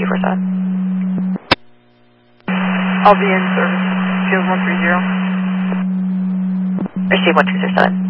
1247. I'll be in service. Field 130. Receive 1207.